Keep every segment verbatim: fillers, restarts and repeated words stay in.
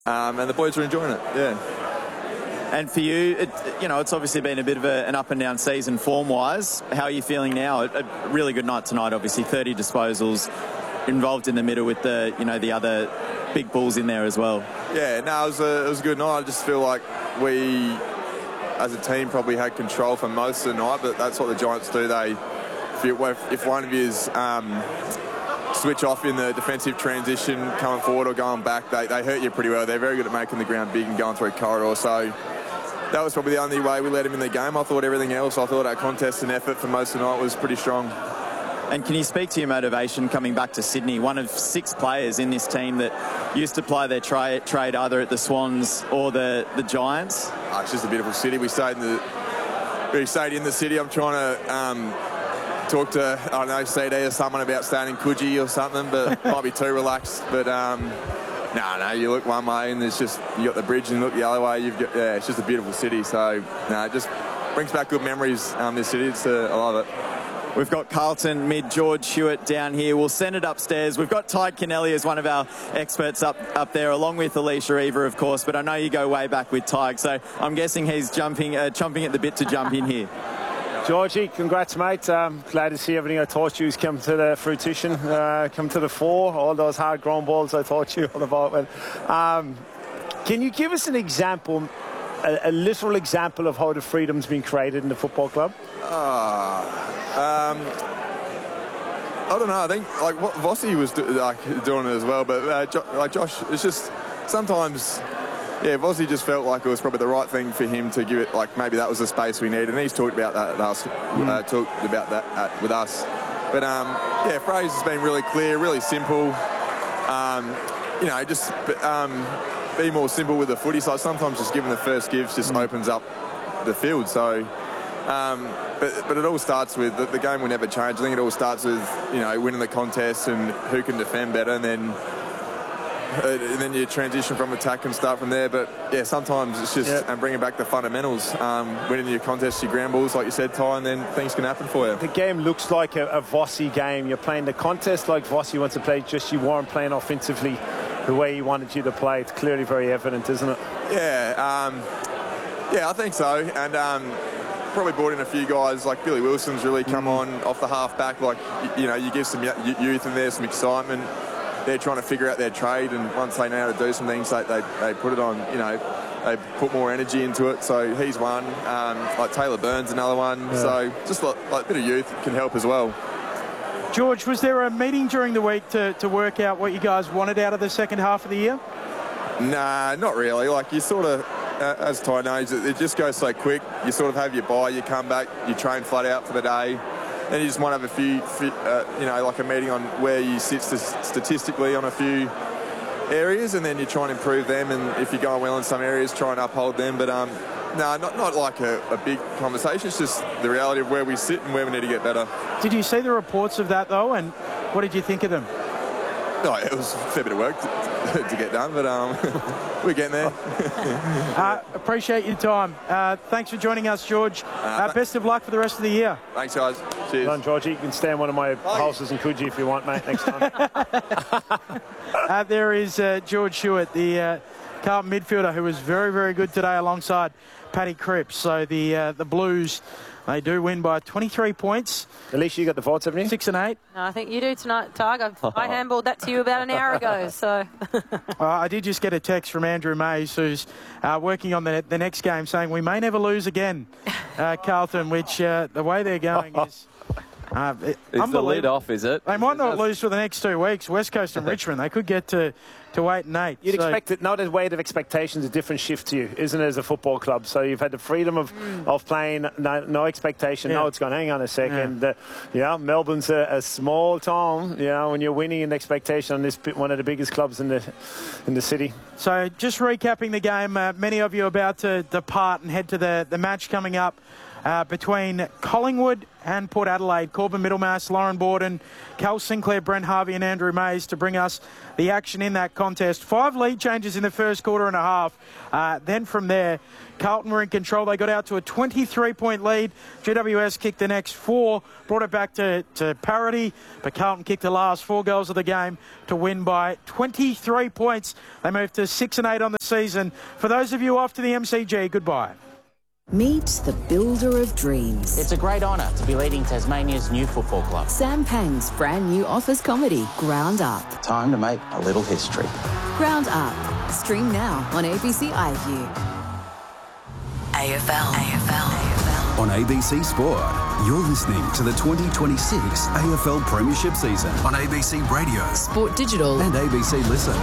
um, and the boys are enjoying it. Yeah. And for you, it, you know, it's obviously been a bit of a, an up and down season form-wise. How are you feeling now? A, a really good night tonight, obviously. thirty disposals, involved in the middle with the, you know, the other big balls in there as well. Yeah, no, it was a, it was a good night. I just feel like we, as a team, probably had control for most of the night, but that's what the Giants do. They, if, you, if one of you is um, switch off in the defensive transition, coming forward or going back, they, they hurt you pretty well. They're very good at making the ground big and going through corridor. So that was probably the only way we let him in the game. I thought everything else, I thought our contest and effort for most of the night was pretty strong. And can you speak to your motivation coming back to Sydney? One of six players in this team that used to play their tra trade either at the Swans or the, the Giants. Oh, it's just a beautiful city. We stayed in the we stayed in the city. I'm trying to um, talk to, I don't know, C D or someone about staying in Coogee or something, but might be too relaxed. But um, no, no, you look one way and there's just, you got the bridge, and you look the other way. You've got, yeah, it's just a beautiful city. So no, it just brings back good memories. Um, this city, it's, uh, I love it. We've got Carlton mid, George Hewitt down here. We'll send it upstairs. We've got Tyg Kennelly as one of our experts up, up there, along with Alicia Eva, of course. But I know you go way back with Tyg, so I'm guessing he's jumping, uh, chomping at the bit to jump in here. Georgie, congrats, mate. Um, glad to see everything I taught you has come to the fruition, uh, come to the fore. All those hard-grown balls I taught you all about. Well, um, can you give us an example, a, a literal example of how the freedom's been created in the football club? Uh, um, I don't know. I think like what Vossi was do, like doing it as well, but uh, jo like Josh, it's just sometimes, yeah, Vossi just felt like it was probably the right thing for him to give it. Like maybe that was the space we needed, and he's talked about that. Us, mm. uh, talked about that at, with us. But um, yeah, Fraser has been really clear, really simple. Um, you know, just um, be more simple with the footy. So sometimes just giving the first gives just mm. opens up the field. So. Um, but, but it all starts with the, the game will never change. I think it all starts with, you know, winning the contest and who can defend better, and then uh, and then you transition from attack and start from there. But yeah, sometimes it's just yep. and bringing back the fundamentals, um, winning your contest, your ground balls, like you said, Ty, and then things can happen for you. The game looks like a, a Vossi game. You're playing the contest like Vossi wants to play. Just you weren't playing offensively the way he wanted you to play. It's clearly very evident, isn't it? Yeah, um, yeah, I think so, and. Um, Probably brought in a few guys like Billy Wilson's really come on off the half back. Like, you know, you give some youth in there, some excitement. They're trying to figure out their trade, and once they know how to do some things, they, they, they put it on, you know, they put more energy into it. So he's one. Um, like Taylor Burns, another one. Yeah. So just like, like a bit of youth can help as well. George, was there a meeting during the week to, to work out what you guys wanted out of the second half of the year? Nah, not really. Like, you sort of... Uh, as Ty knows, it, it just goes so quick. You sort of have your bye, you come back, you train flat out for the day, then you just might have a few, uh, you know, like a meeting on where you sit st statistically on a few areas, and then you try and improve them, and if you're going well in some areas, try and uphold them. But um, no, not, not like a, a big conversation. It's just the reality of where we sit and where we need to get better. Did you see the reports of that, though, and what did you think of them? No, it was a fair bit of work to, to get done, but um, we're getting there. uh, appreciate your time. Uh, thanks for joining us, George. Uh, uh, best of luck for the rest of the year. Thanks, guys. Cheers. Well done, Georgie. You can stay in one of my Bye. houses in Coogee if you want, mate, next time. uh, there is uh, George Hewitt, the uh, Carlton midfielder, who was very, very good today alongside Paddy Cripps. So the, uh, the Blues... They do win by twenty-three points. Alicia, you got the votes, haven't you? Six and eight. No, I think you do tonight, Targ. I handballed that to you about an hour ago. So uh, I did just get a text from Andrew Mays, who's uh, working on the, the next game, saying we may never lose again, uh, Carlton, which uh, the way they're going is... Uh, it, it's the lead off, is it? They might not lose for the next two weeks. West Coast and Richmond, they could get to, to eight and eight. You'd so. expect it, not a weight of expectations, a different shift to you, isn't it, as a football club? So you've had the freedom of, mm. of playing, no, no expectation. Yeah. No, it's gone, hang on a second. Yeah, uh, yeah Melbourne's a, a small town, you know, when you're winning an expectation on this one of the biggest clubs in the, in the city. So just recapping the game, uh, many of you are about to depart and head to the, the match coming up uh, between Collingwood and Port Adelaide. Corbin Middlemass, Lauren Borden, Cal Sinclair, Brent Harvey and Andrew Mays to bring us the action in that contest. Five lead changes in the first quarter and a half. Uh, then from there, Carlton were in control. They got out to a twenty-three point lead. G W S kicked the next four, brought it back to, to parity, but Carlton kicked the last four goals of the game to win by twenty-three points. They moved to six and eight on the season. For those of you off to the M C G, goodbye. Meet the builder of dreams. It's a great honour to be leading Tasmania's new football club. Sam Pang's brand new office comedy, Ground Up. Time to make a little history. Ground Up. Stream now on A B C iView. A F L. A F L. On A B C Sport, you're listening to the twenty twenty-six A F L Premiership season on A B C Radio, Sport Digital and A B C Listen.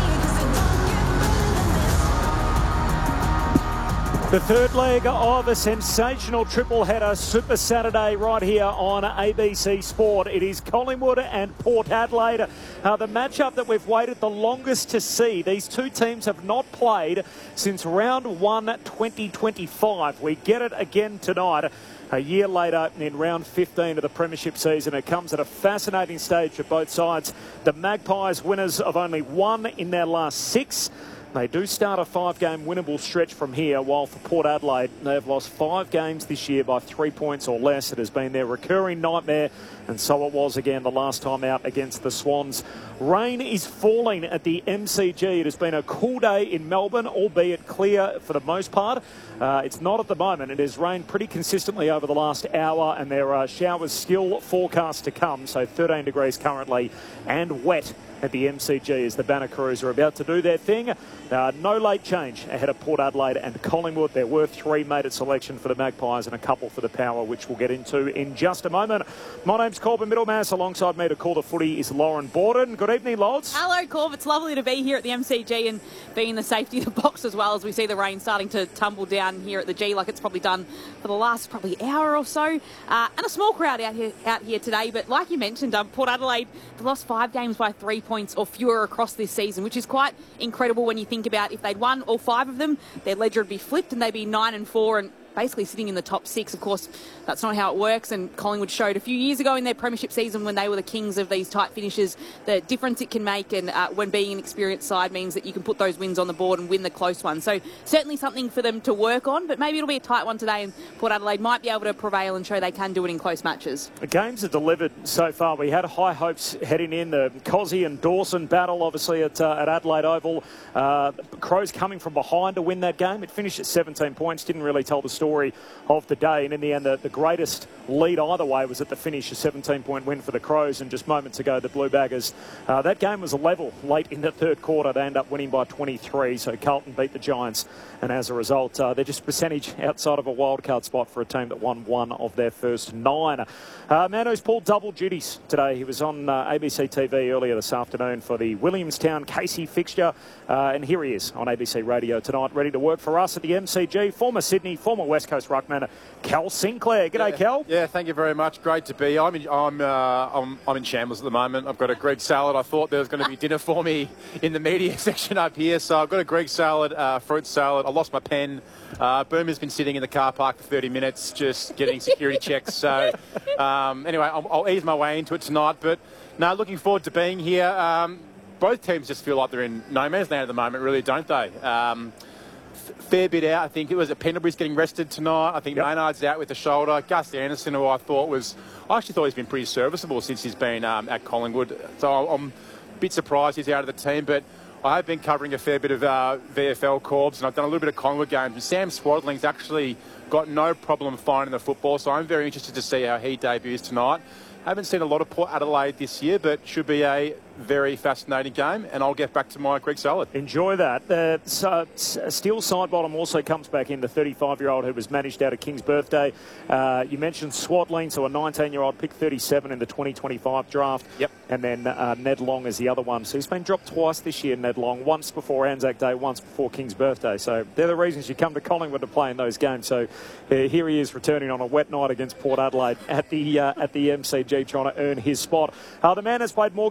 The third leg of a sensational triple-header Super Saturday right here on A B C Sport. It is Collingwood and Port Adelaide. Uh, the matchup that we've waited the longest to see. These two teams have not played since round one twenty twenty-five. We get it again tonight. A year later, in round fifteen of the Premiership season, it comes at a fascinating stage for both sides. The Magpies winners of only one in their last six. They do start a five-game winnable stretch from here, while for Port Adelaide, they've lost five games this year by three points or less. It has been their recurring nightmare, and so it was again the last time out against the Swans. Rain is falling at the M C G. It has been a cool day in Melbourne, albeit clear for the most part. Uh, it's not at the moment. It has rained pretty consistently over the last hour, and there are showers still forecast to come, so thirteen degrees currently and wet at the M C G as the Banner Crews are about to do their thing. Uh, no late change ahead of Port Adelaide and Collingwood. There were three made at selection for the Magpies and a couple for the Power, which we'll get into in just a moment. My name's Corbin Middlemass. Alongside me to call the footy is Lauren Borden. Good evening, Lods. Hello, Corb. It's lovely to be here at the M C G and be in the safety of the box as well, as we see the rain starting to tumble down here at the G like it's probably done for the last probably hour or so. Uh, and a small crowd out here out here today. But like you mentioned, um, Port Adelaide, they lost five games by three points or fewer across this season, which is quite incredible when you think about if they'd won all five of them, their ledger would be flipped and they'd be nine and four and basically sitting in the top six. Of course, that's not how it works, and Collingwood showed a few years ago in their premiership season when they were the kings of these tight finishes the difference it can make, and uh, when being an experienced side means that you can put those wins on the board and win the close ones. So certainly something for them to work on, but maybe it'll be a tight one today and Port Adelaide might be able to prevail and show they can do it in close matches. The games are delivered so far. We had high hopes heading in. The Cozzy and Dawson battle obviously at, uh, at Adelaide Oval. Uh, Crows coming from behind to win that game. It finished at seventeen points, didn't really tell the story of the day, and in the end the, the greatest lead either way was at the finish, a seventeen point win for the Crows, and just moments ago the Blue Baggers, uh, that game was a level late in the third quarter. They end up winning by twenty-three, so Carlton beat the Giants, and as a result uh, they're just percentage outside of a wildcard spot for a team that won one of their first nine. Uh, man who's pulled double duties today. He was on uh, A B C T V earlier this afternoon for the Williamstown Casey fixture, uh, and here he is on A B C Radio tonight, ready to work for us at the M C G. Former Sydney, former West Coast ruckman, Cal Sinclair. G'day, yeah, Cal. Yeah, thank you very much. Great to be. I'm in, I'm, uh, I'm, I'm in shambles at the moment. I've got a Greek salad. I thought there was going to be dinner for me in the media section up here, so I've got a Greek salad, uh, fruit salad. I lost my pen. Uh, Boomer's been sitting in the car park for thirty minutes just getting security checks. So um, anyway, I'll, I'll ease my way into it tonight. But no, looking forward to being here. Um, both teams just feel like they're in no man's land at the moment, really, don't they? Um, fair bit out. I think it was at Pendlebury's getting rested tonight. I think yep. Maynard's out with the shoulder. Gus Anderson, who I thought was, I actually thought he's been pretty serviceable since he's been um, at Collingwood. So I'm a bit surprised he's out of the team, but I have been covering a fair bit of uh, V F L corps, and I've done a little bit of Collingwood games. And Sam Swaddling's actually got no problem finding the football, so I'm very interested to see how he debuts tonight. I haven't seen a lot of Port Adelaide this year, but should be a very fascinating game, and I'll get back to my Greek salad. Enjoy that. Uh, so, Steele Sidebottom also comes back in, the thirty-five-year-old who was managed out of King's birthday. Uh, you mentioned Swaddling, so a nineteen-year-old picked thirty-seven in the twenty twenty-five draft. Yep. And then uh, Ned Long is the other one. So he's been dropped twice this year, Ned Long. Once before Anzac Day, once before King's birthday. So they're the reasons you come to Collingwood to play in those games. So uh, here he is returning on a wet night against Port Adelaide at the uh, at the M C G, trying to earn his spot. Uh, the man has played more games than anyone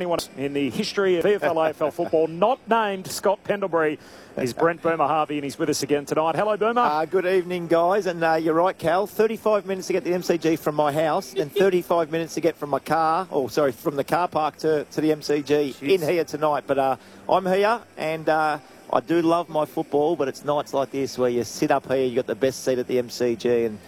anyone in the history of V F L A F L football not named Scott Pendlebury is Brent Boomer Harvey, and he's with us again tonight. Hello, Boomer. Uh, good evening, guys. And uh, you're right, Cal. thirty-five minutes to get to the M C G from my house, and thirty-five minutes to get from my car, or sorry, from the car park to, to the M C G. Jeez. In here tonight. But uh, I'm here, and uh, I do love my football, but it's nights like this where you sit up here, you got the best seat at the M C G, and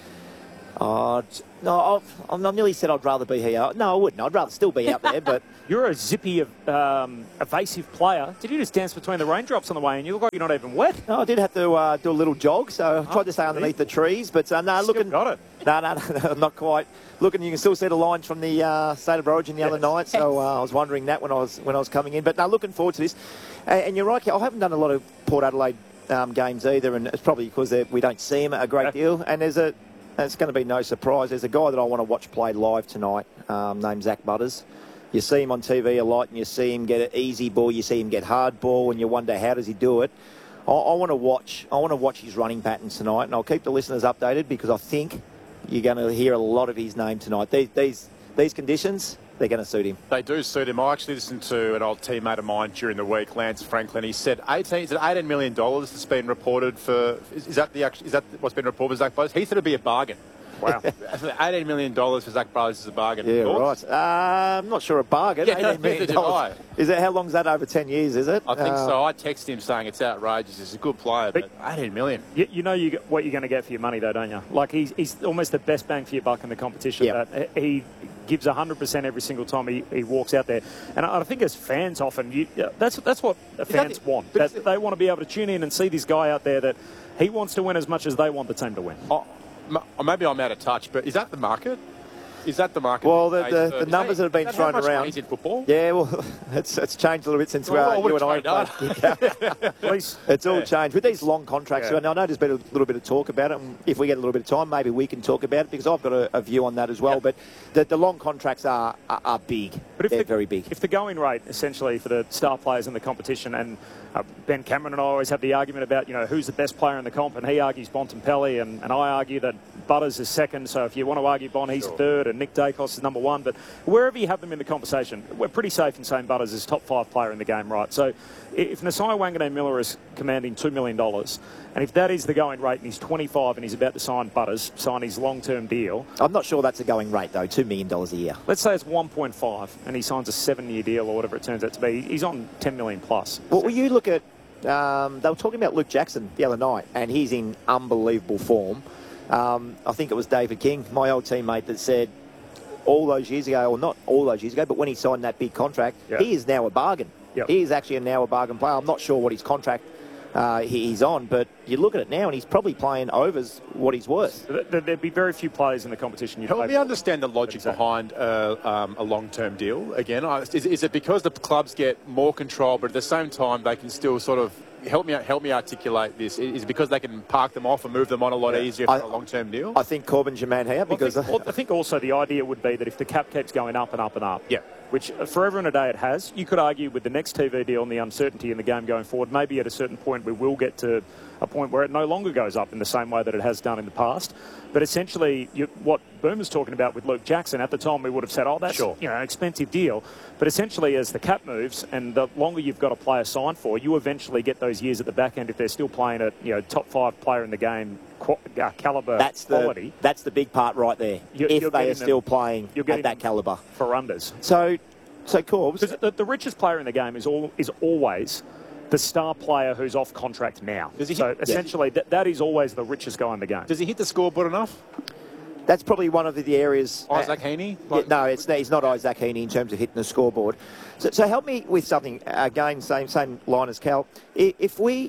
uh, no, I've, I've nearly said I'd rather be here. No, I wouldn't. I'd rather still be out there, but... You're a zippy, um, evasive player. Did you just dance between the raindrops on the way, and you look like you're not even wet? No, I did have to uh, do a little jog, so I tried oh, to stay underneath the trees, but uh, no, still looking... got it. No, no, no, not quite. Looking, you can still see the lines from the uh, State of Origin the yes. other night, so uh, I was wondering that when I was when I was coming in. But no, looking forward to this. Uh, and you're right, I haven't done a lot of Port Adelaide um, games either, and it's probably because we don't see them a great deal. And there's a... It's going to be no surprise. There's a guy that I want to watch play live tonight um, named Zach Butters. You see him on T V a lot, and you see him get an easy ball, you see him get hard ball, and you wonder how does he do it. I, I want to watch. I want to watch his running patterns tonight, and I'll keep the listeners updated because I think you're going to hear a lot of his name tonight. These these these conditions, they're going to suit him. They do suit him. I actually listened to an old teammate of mine during the week, Lance Franklin. He said eighteen, is it eighteen million dollars that's been reported for. Is, is that the is that what's been reported for Zach Butters? He said it'd be a bargain. Wow. eighteen million dollars for Zach Butters is a bargain. Yeah, right. Uh, I'm not sure a bargain. Yeah, eighteen million dollars. Is it, how long is that, over ten years, is it? I think uh, so. I texted him saying it's outrageous. He's a good player, but, but eighteen million. You, you know you get what you're going to get for your money, though, don't you? Like, he's, he's almost the best bang for your buck in the competition. Yep. That he gives one hundred percent every single time he, he walks out there. And I, I think as fans often, you, that's, that's what fans that, want. That, they want to be able to tune in and see this guy out there that he wants to win as much as they want the team to win. Oh. Maybe I'm out of touch, but is that the market? Is that the market? Well, the, the, the numbers that have been thrown around. In football? Yeah, well, it's it's changed a little bit since well, uh, you and I played. Please, it's all yeah. changed with these long contracts. Yeah. And I know there's been a little bit of talk about it. And if we get a little bit of time, maybe we can talk about it because I've got a, a view on that as well. Yep. But the, the long contracts are are, are big. But if they're the, very big. If the going rate essentially for the star players in the competition, and uh, Ben Cameron and I always have the argument about you know who's the best player in the comp, and he argues Bontempelli, and, and I argue that Butters is second. So if you want to argue Bon, he's sure. third, and Nick Dacos is number one. But wherever you have them in the conversation, we're pretty safe in saying Butters is top five player in the game, right? So if Nasiah Wanganeen-Miller is commanding two million dollars, and if that is the going rate and he's twenty-five and he's about to sign Butters, sign his long-term deal. I'm not sure that's a going rate, though, two million dollars a year. Let's say it's one point five and he signs a seven-year deal or whatever it turns out to be. He's on ten million plus. Well, will you look at, um, they were talking about Luke Jackson the other night, and he's in unbelievable form. Um, I think it was David King, my old teammate, that said all those years ago, or not all those years ago, but when he signed that big contract, yep. he is now a bargain. Yep. He is actually a now a bargain player. I'm not sure what his contract uh, he, he's on, but you look at it now and he's probably playing overs what he's worth. There'd be very few players in the competition. Help me understand the logic exactly. behind uh, um, a long-term deal. Again, is, is it because the clubs get more control, but at the same time they can still sort of help me help me articulate this? Is it because they can park them off and move them on a lot yeah. easier for I, a long-term deal? I think Corbin Jermaine here because well, I, think, I think also the idea would be that if the cap keeps going up and up and up, yeah. which forever and a day it has, you could argue with the next T V deal and the uncertainty in the game going forward, maybe at a certain point we will get to a point where it no longer goes up in the same way that it has done in the past. But essentially, you, what Boomer's talking about with Luke Jackson, at the time we would have said, oh, that's sure. you know, an expensive deal. But essentially, as the cap moves and the longer you've got a player signed for, you eventually get those years at the back end if they're still playing at you know top five player in the game qu- uh, caliber that's quality. The, that's the big part right there. You're, if you're they are still them, playing at that caliber. For unders. So, so Corbs. The, the richest player in the game is all is always the star player who's off contract now. Does he so hit, essentially, yeah. that, that is always the richest guy in the game. Does he hit the scoreboard enough? That's probably one of the, the areas. Isaac uh, Heaney? Like, yeah, no, it's he's not Isaac Heaney in terms of hitting the scoreboard. So, so help me with something. Again, same same line as Cal. If we,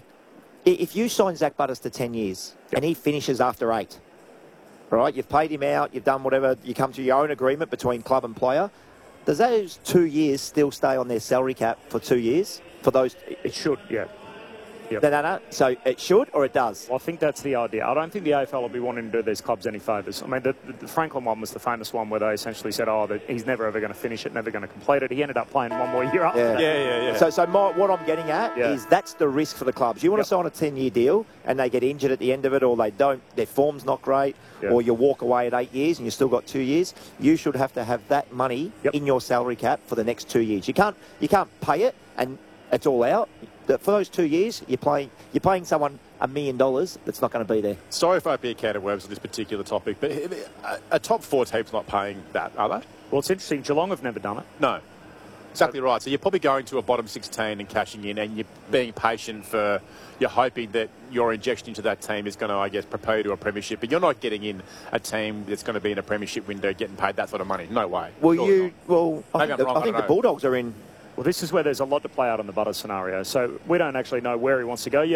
if you sign Zach Butters to ten years yep. and he finishes after eight, all right, you've paid him out, you've done whatever, you come to your own agreement between club and player. Does those two years still stay on their salary cap for two years? For those, it should, yeah. Yep. No, no, no. So it should or it does? Well, I think that's the idea. I don't think the A F L will be wanting to do these clubs any favours. I mean, the, the Franklin one was the famous one where they essentially said, oh, that he's never ever going to finish it, never going to complete it. He ended up playing one more year up. Yeah, yeah, yeah. yeah. So, so my, what I'm getting at Yeah. is that's the risk for the clubs. You want Yep. to sign a ten-year deal and they get injured at the end of it, or they don't, their form's not great, Yep. or you walk away at eight years and you've still got two years. You should have to have that money Yep. in your salary cap for the next two years. You can't, you can't pay it and it's all out. For those two years, you're playing, you're paying someone a million dollars that's not going to be there. Sorry if I be a can of worms on this particular topic, but a, a top four team's not paying that, are they? Well, it's interesting. Geelong have never done it. No. Exactly right. So you're probably going to a bottom sixteen and cashing in, and you're being patient for, you're hoping that your injection into that team is going to, I guess, propel you to a premiership, but you're not getting in a team that's going to be in a premiership window getting paid that sort of money. No way. Well, Surely you, not. well, I Maybe think, I'm the, wrong, I I think don't the know. Bulldogs are in. Well, this is where there's a lot to play out on the Butter scenario. So we don't actually know where he wants to go yet.